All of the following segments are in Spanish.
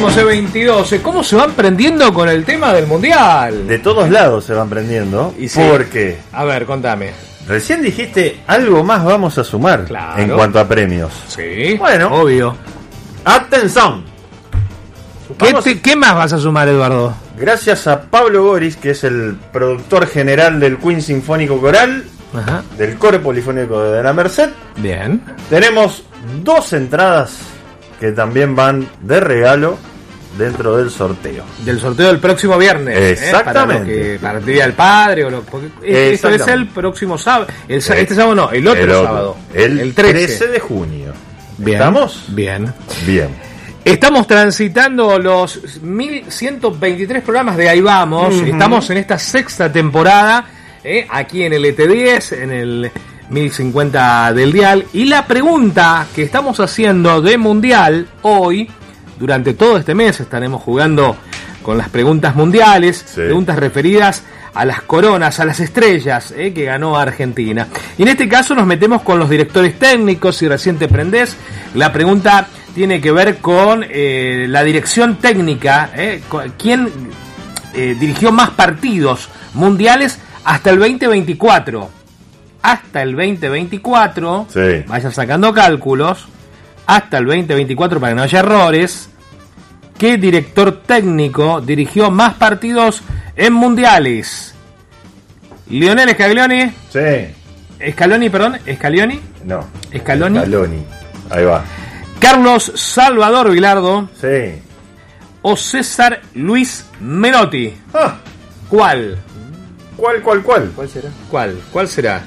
próximo C22. ¿Cómo se van prendiendo con el tema del Mundial? De todos lados se van prendiendo. Y sí. Porque A ver, contame. recién dijiste algo más vamos a sumar. Claro. En cuanto a premios. Sí, Bueno. obvio. ¡Atención! ¿Qué más vas a sumar, Eduardo? Gracias a Pablo Goris, que es el productor general del Queen Sinfónico Coral, Ajá. del Coro Polifónico de la Merced, Bien. tenemos 2 entradas que también van de regalo dentro del sorteo. Del sorteo del próximo viernes. Exactamente. Para el Día del Padre. Porque esto es el próximo sábado. Este sábado no, el otro sábado. El 13 de junio. Bien. ¿Estamos? Bien. Bien. Estamos transitando los 1123 programas de Ahí Vamos. Estamos en esta 6ª temporada, aquí en el ET10, en el 1050 del dial. Y la pregunta que estamos haciendo de Mundial hoy, durante todo este mes, estaremos jugando con las preguntas mundiales, sí. Preguntas referidas a las coronas, a las estrellas que ganó Argentina. Y en este caso nos metemos con los directores técnicos. Si recién te prendés, la pregunta tiene que ver con la dirección técnica. ¿Quién dirigió más partidos mundiales hasta el 2024? Hasta el 2024, sí. Vayan sacando cálculos, hasta el 2024 para que no haya errores. ¿Qué director técnico dirigió más partidos en mundiales? Lionel Scaloni. Sí. Scaloni. No. Scaloni. Ahí va. Carlos Salvador Vilardo. Sí. O César Luis Menotti. Ah, ¿Cuál? ¿Cuál será? ¿Cuál será?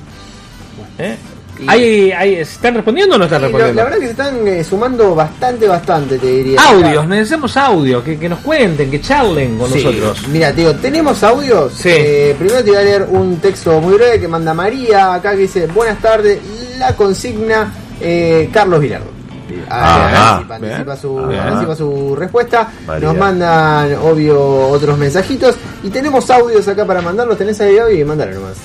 ¿Están respondiendo o no están respondiendo? La verdad que se están sumando bastante, te diría. Audios, necesitamos audio, que nos cuenten, que charlen con nosotros. Mira, te digo, ¿tenemos audios? Sí. Primero te voy a leer un texto muy breve que manda María acá, que dice: buenas tardes, la consigna Carlos Vilardo. Anticipa su respuesta. María. Nos mandan, obvio, otros mensajitos. Y tenemos audios acá para mandarlos. ¿Tenés ahí, Gaby? Mándalo nomás.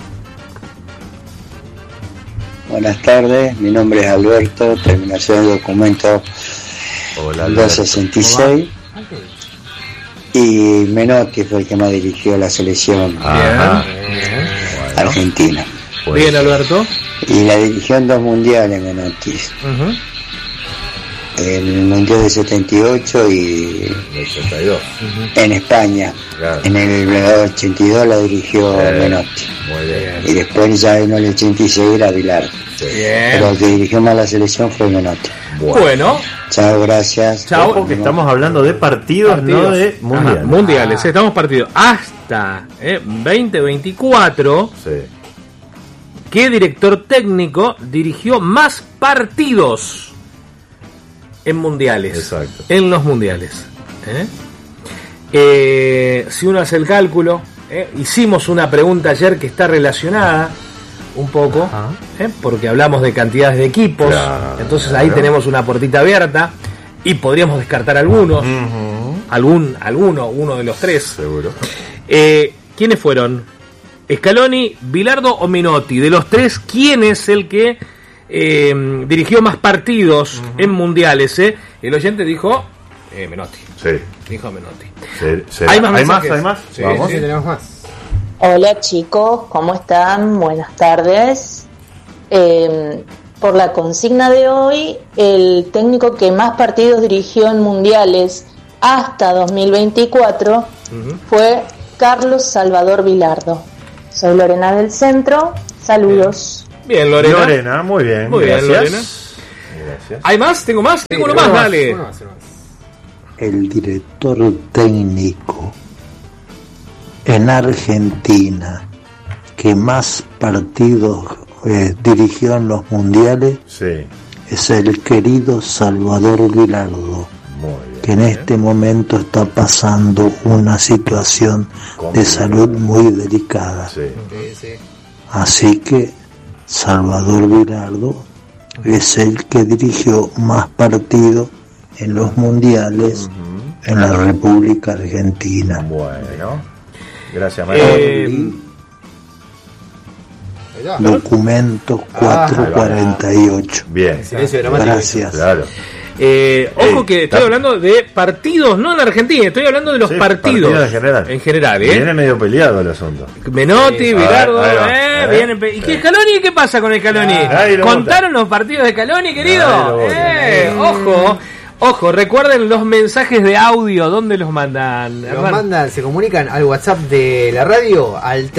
Buenas tardes, mi nombre es Alberto, terminación del documento 266. Y Menotti fue el que más dirigió la selección argentina. Bien, Alberto. Y la dirigió en 2 mundiales Menotti. El mundial del 78 y El 82. en España. Claro. En el 82 la dirigió Menotti. Muy bien. Y después ya en el 86 era Vilardo. Bien. Pero el que dirigió más la selección fue Menotti. Bueno. Chao, gracias. Chao. Porque estamos hablando de partidos, no de mundiales. Ajá, mundiales. Estamos partidos hasta 2024. Sí. ¿Qué director técnico dirigió más partidos en mundiales? Exacto. En los mundiales. Si uno hace el cálculo, hicimos una pregunta ayer que está relacionada un poco, porque hablamos de cantidades de equipos, Claro. entonces ahí tenemos una puertita abierta y podríamos descartar algunos, uno de los 3. Seguro. ¿Quiénes fueron? Scaloni, Vilardo o Menotti. De los 3, ¿quién es el que dirigió más partidos en mundiales? El oyente dijo Menotti. Sí. Dijo Menotti. ¿Hay más mensajes? ¿Hay más? Sí, Vamos. Sí, tenemos más. Hola chicos, ¿cómo están? Buenas tardes. Por la consigna de hoy, el técnico que más partidos dirigió en mundiales hasta 2024 fue Carlos Salvador Vilardo. Soy Lorena del Centro, saludos. Bien, Lorena. Lorena, muy bien. Muy bien, Gracias. Lorena. Gracias. ¿Hay más? ¿Tengo más? Tengo uno más, dale. Uno más. El director técnico en Argentina que más partidos dirigió en los mundiales Sí. es el querido Salvador Vilardo, Muy bien. que en este momento está pasando una situación de salud muy delicada. Sí. Así que Salvador Vilardo es el que dirigió más partidos en los mundiales en la República Argentina. Bueno. Gracias, María. Documento 448. Bien. Silencio dramático. Gracias. Claro. Ojo que estoy hablando de partidos, no en la Argentina, estoy hablando de los partidos en general. Viene medio peleado el asunto. Menotti, Bilardo, ¿y qué Scaloni? ¿Qué pasa con el Scaloni? ¿Contaron los partidos de Scaloni, querido? Ojo, recuerden los mensajes de audio, ¿dónde los mandan? Se comunican al WhatsApp de la radio al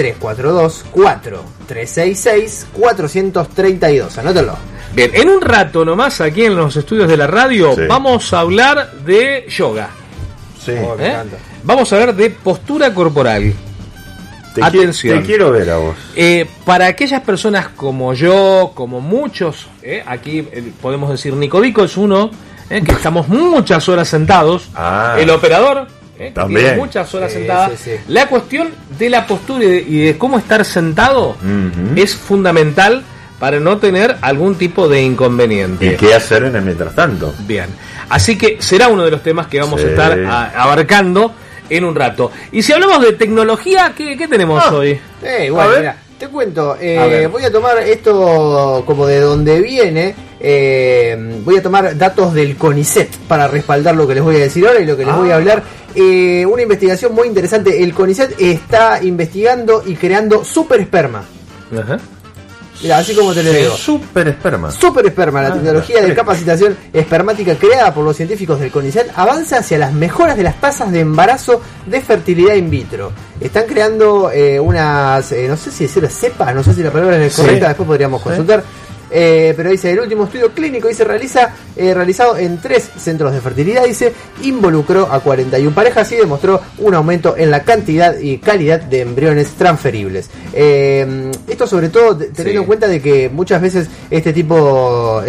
342-4366-432. Anótalo. Bien, en un rato nomás aquí en los estudios de la radio vamos a hablar de yoga. Sí. Vamos a hablar de postura corporal. Atención. Te quiero ver a vos. Para aquellas personas como yo, como muchos, aquí podemos decir Nicodico es uno, que estamos muchas horas sentados. El operador también muchas horas sentadas. La cuestión de la postura y de cómo estar sentado es fundamental para no tener algún tipo de inconveniente. ¿Y qué hacer en el mientras tanto? Bien, así que será uno de los temas que vamos a estar abarcando en un rato. Y si hablamos de tecnología, ¿qué tenemos hoy? Bueno, mira, te cuento, voy a tomar esto como de donde viene, voy a tomar datos del CONICET para respaldar lo que les voy a decir ahora y lo que les voy a hablar. Una investigación muy interesante, el CONICET está investigando y creando superesperma. Mira, así como te lo digo. Superesperma. Superesperma, la tecnología de capacitación espermática creada por los científicos del CONICET avanza hacia las mejoras de las tasas de embarazo de fertilidad in vitro. Están creando unas, no sé si decirlo cepas, no sé si la palabra es correcta, después podríamos consultar. Pero dice, el último estudio clínico realizado en 3 centros de fertilidad, dice, involucró a 41 parejas y demostró un aumento en la cantidad y calidad de embriones transferibles. Esto sobre todo teniendo en cuenta de que muchas veces este tipo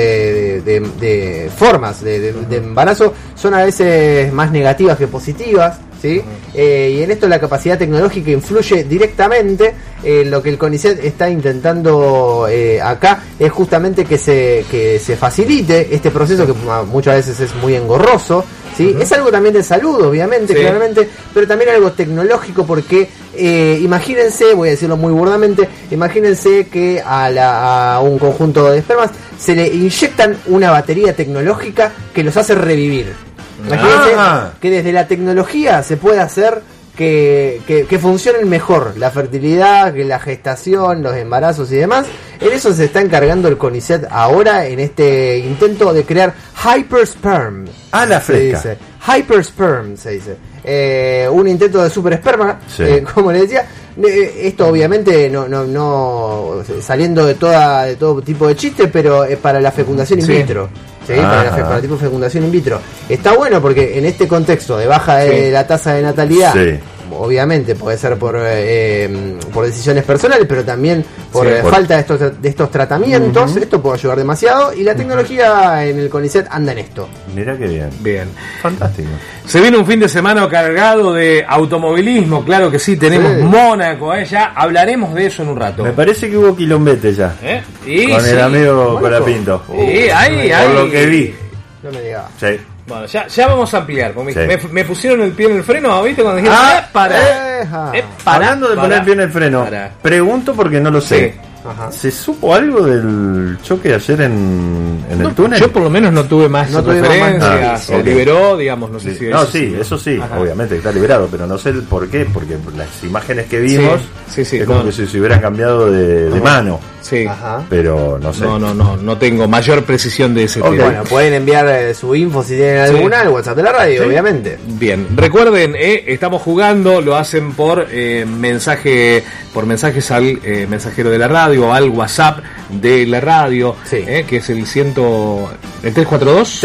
de formas de embarazo son a veces más negativas que positivas. ¿Sí? Y en esto la capacidad tecnológica influye directamente. Lo que el CONICET está intentando acá es justamente que se facilite este proceso que muchas veces es muy engorroso, ¿sí? Es algo también de salud, obviamente, claramente, pero también algo tecnológico porque imagínense, voy a decirlo muy burdamente, imagínense que a un conjunto de espermas se le inyectan una batería tecnológica que los hace revivir. Imagínense que desde la tecnología se puede hacer que funcionen mejor la fertilidad, que la gestación, los embarazos y demás. En eso se está encargando el CONICET ahora en este intento de crear Hypersperm. La fresca. Se dice. Hypersperm se dice. Un intento de superesperma, como les decía. Esto obviamente no saliendo de todo tipo de chiste, pero para la fecundación in vitro. ¿Sí? Para el tipo de fecundación in vitro. Está bueno porque en este contexto de baja de la tasa de natalidad, obviamente puede ser por decisiones personales, pero también por falta de estos tratamientos. Esto puede ayudar demasiado y la tecnología en el CONICET anda en esto. Mira qué bien. Bien. Fantástico. Se viene un fin de semana cargado de automovilismo, claro que sí, tenemos Mónaco, ya hablaremos de eso en un rato. Me parece que hubo quilombete ya. Con el amigo Colapinto. Por lo que vi. No me digas. Sí. Bueno, ya vamos a ampliar. Me pusieron el pie en el freno, ¿viste? Cuando dijeron, hablando de poner el pie en el freno, pregunto porque no lo sé. ¿Se supo algo del choque ayer en el túnel? Yo por lo menos no tuve más referencias. Se liberó, digamos, no sé si... eso sí, obviamente está liberado, pero no sé el por qué, porque las imágenes que vimos es como que se hubieran cambiado de mano. Sí. Pero no sé. No tengo mayor precisión de ese tema. Bueno, pueden enviar su info si tienen alguna al WhatsApp de la radio, obviamente. Bien, recuerden, estamos jugando, lo hacen por mensajes al mensajero de la radio o al WhatsApp de la radio, que es el 342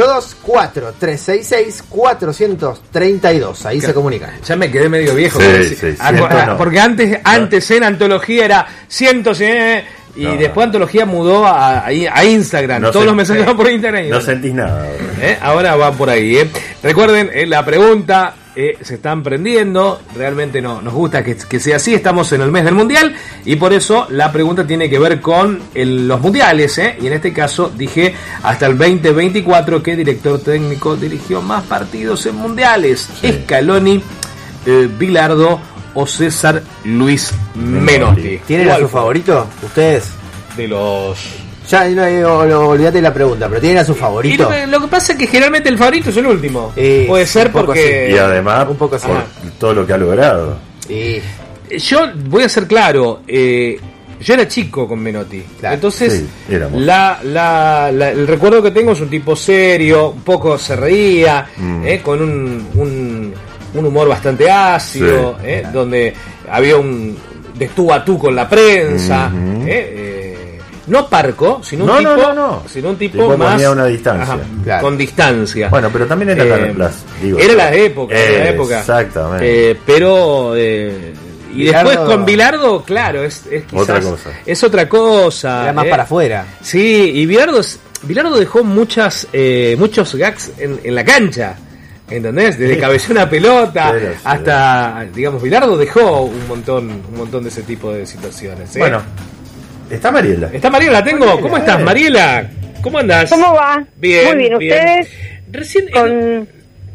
4-366-432. Ahí se comunican. Ya me quedé medio viejo. Porque antes en Antología era 100 y después Antología mudó a Instagram. Todos los mensajes van por Instagram. No sentís nada. Ahora va por ahí. Recuerden, la pregunta se están prendiendo. Realmente nos gusta que sea así. Estamos en el mes del Mundial y por eso la pregunta tiene que ver con los mundiales. Y en este caso dije hasta el 2024 ¿qué director técnico dirigió más partidos en mundiales? Scaloni, Bilardo o César Luis Menotti. ¿Tienen a su favorito ustedes? De los Ya no, olvídate la pregunta, pero ¿tienen a su favorito? Y lo que pasa es que generalmente el favorito es el último. Puede ser porque... Así. Y además, un poco así. Por todo lo que ha logrado. Yo voy a ser claro, yo era chico con Menotti, claro. Entonces el recuerdo que tengo es un tipo serio, un poco se reía, con un humor bastante ácido, donde había un de tú a tú con la prensa, no parco, sino un tipo más ponía una distancia, claro. Con distancia. Bueno, pero también era era la época, exactamente. Pero y Bilardo, después con Bilardo, claro, es quizás otra cosa. Era más para afuera. Sí, y Bilardo dejó muchos gags en la cancha. ¿Entendés? Desde cabecear una pelota hasta, digamos, Bilardo dejó un montón de ese tipo de situaciones. Bueno, está Mariela. La tengo. Mariela. ¿Cómo estás, Mariela? ¿Cómo andás? ¿Cómo va? Bien. Muy bien, ¿ustedes? Recién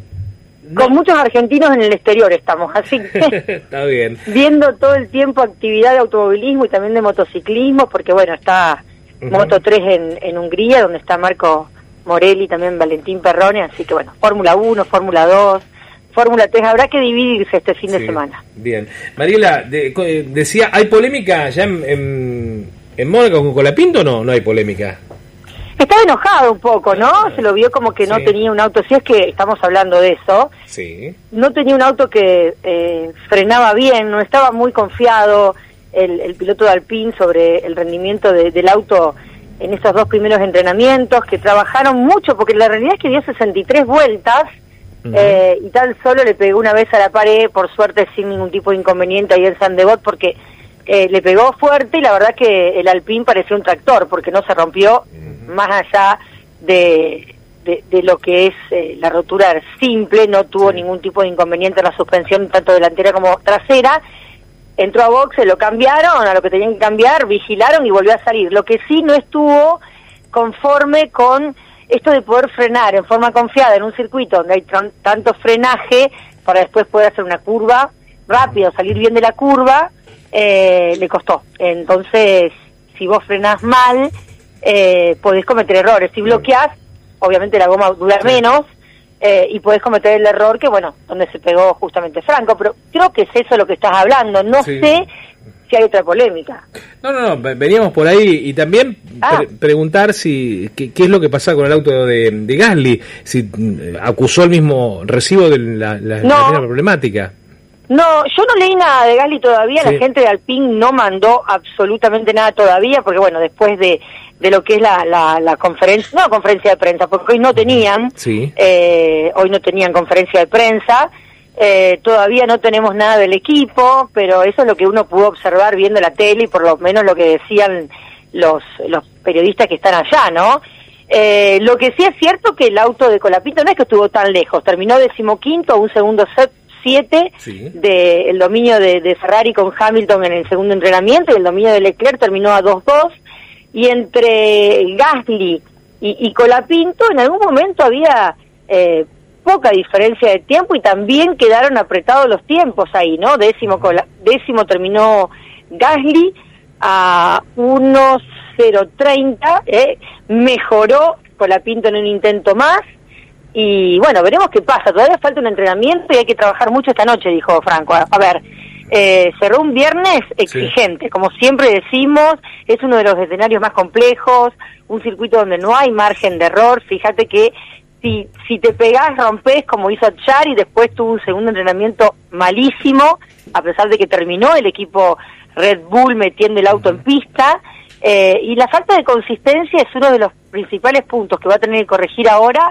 con muchos argentinos en el exterior estamos, así está bien. Viendo todo el tiempo actividad de automovilismo y también de motociclismo, porque bueno, está Moto3 en Hungría, donde está Marco Morelli, también Valentín Perrone, así que bueno, Fórmula 1, Fórmula 2, Fórmula 3, habrá que dividirse este fin de semana. Bien. Mariela, decía, ¿hay polémica ya en Mónaco con Colapinto o no hay polémica? Estaba enojado un poco, ¿no? Se lo vio como que no tenía un auto, si es que estamos hablando de eso. Sí. No tenía un auto que frenaba bien, no estaba muy confiado el piloto de Alpine sobre el rendimiento del auto en esos 2 primeros entrenamientos, que trabajaron mucho, porque la realidad es que dio 63 vueltas y tan solo le pegó una vez a la pared, por suerte sin ningún tipo de inconveniente ahí en Sandebot, porque le pegó fuerte y la verdad que el Alpine parecía un tractor, porque no se rompió más allá de lo que es la rotura simple, no tuvo ningún tipo de inconveniente en la suspensión tanto delantera como trasera. Entró a boxe, lo cambiaron a lo que tenían que cambiar, vigilaron y volvió a salir. Lo que sí no estuvo conforme con esto de poder frenar en forma confiada en un circuito donde hay tanto frenaje para después poder hacer una curva rápido, salir bien de la curva, le costó. Entonces, si vos frenás mal, podés cometer errores. Si bloqueás, obviamente la goma dura menos, y podés cometer el error que, bueno, donde se pegó justamente Franco, pero creo que es eso lo que estás hablando. No sé si hay otra polémica. No, veníamos por ahí y también preguntar qué es lo que pasa con el auto de Gasly, si acusó el mismo recibo de la misma problemática. No, yo no leí nada de Gasly todavía, la gente de Alpine no mandó absolutamente nada todavía, porque bueno, después de lo que es la conferencia de prensa, porque hoy no tenían, hoy no tenían conferencia de prensa, todavía no tenemos nada del equipo, pero eso es lo que uno pudo observar viendo la tele y por lo menos lo que decían los periodistas que están allá, ¿no? Lo que sí es cierto que el auto de Colapinto no es que estuvo tan lejos, terminó 15º, un segundo 7 del dominio de Ferrari con Hamilton en el segundo entrenamiento, y el dominio de Leclerc terminó a 2-2, y entre Gasly y Colapinto en algún momento había poca diferencia de tiempo y también quedaron apretados los tiempos ahí, ¿no? Décimo terminó Gasly a 1:030, mejoró Colapinto en un intento más. Y bueno, veremos qué pasa. Todavía falta un entrenamiento y hay que trabajar mucho esta noche, dijo Franco. A ver, cerró un viernes exigente, como siempre decimos, es uno de los escenarios más complejos, un circuito donde no hay margen de error. Fíjate que si te pegás, rompés, como hizo Char, y después tuvo un segundo entrenamiento malísimo, a pesar de que terminó el equipo Red Bull metiendo el auto en pista. Y la falta de consistencia es uno de los principales puntos que va a tener que corregir ahora